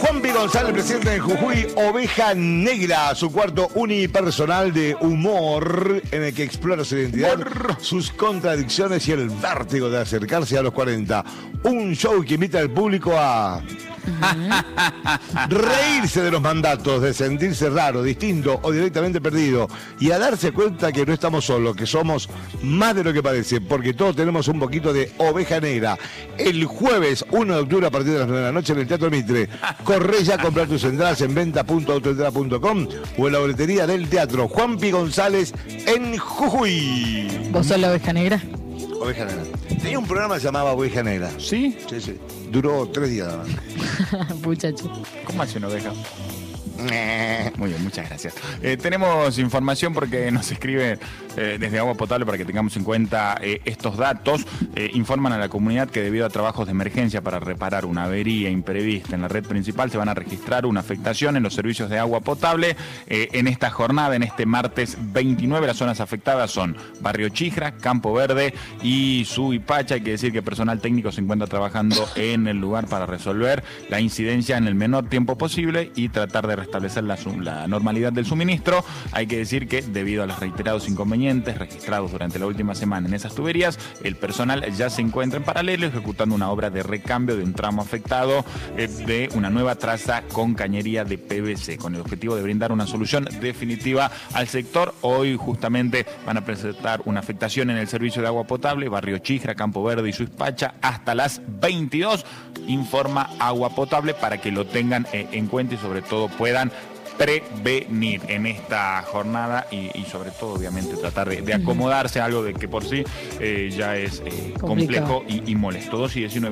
Juanpi González, presidente de Jujuy, Oveja Negra, su cuarto unipersonal de humor en el que explora su identidad, sus contradicciones y el vértigo de acercarse a los 40. Un show que invita al público a reírse de los mandatos, de sentirse raro, distinto o directamente perdido y a darse cuenta que no estamos solos, que somos más de lo que parece, porque todos tenemos un poquito de Oveja Negra. El jueves 1 de octubre a partir de las 9 de la noche en el Teatro Mitre. Corre ya a comprar tus entradas en venta.autoentrada.com o en la boletería del teatro Juanpi González en Jujuy. ¿Vos sos la Oveja Negra? Oveja Negra. Tenía un programa que se llamaba Oveja Negra. ¿Sí? Sí, sí. Duró 3 días nada más. Muchacho. ¿Cómo hace una oveja? Muy bien, muchas gracias. Tenemos información porque nos escribe desde Agua Potable para que tengamos en cuenta estos datos. Informan a la comunidad que debido a trabajos de emergencia para reparar una avería imprevista en la red principal se van a registrar una afectación en los servicios de agua potable. En esta jornada, en este martes 29, las zonas afectadas son Barrio Chijra, Campo Verde y Subipacha. Hay que decir que personal técnico se encuentra trabajando en el lugar para resolver la incidencia en el menor tiempo posible y tratar de restablecer la normalidad del suministro. Hay que decir que debido a los reiterados inconvenientes registrados durante la última semana en esas tuberías, el personal ya se encuentra en paralelo ejecutando una obra de recambio de un tramo afectado de una nueva traza con cañería de PVC, con el objetivo de brindar una solución definitiva al sector. Hoy justamente van a presentar una afectación en el servicio de agua potable, Barrio Chijra, Campo Verde y Suipacha, hasta las 22, informa Agua Potable, para que lo tengan en cuenta y sobre todo puedan prevenir en esta jornada y sobre todo obviamente tratar de acomodarse a algo de que por sí ya es complejo y molesto. 2 y 19